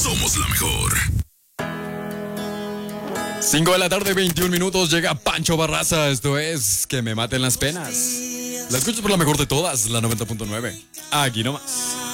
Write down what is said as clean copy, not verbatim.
somos la mejor. 5 de la tarde, 21 minutos, llega Pancho Barraza. Esto es Que me maten las penas. La escuchas por la mejor de todas, la 90.9. Aquí nomás.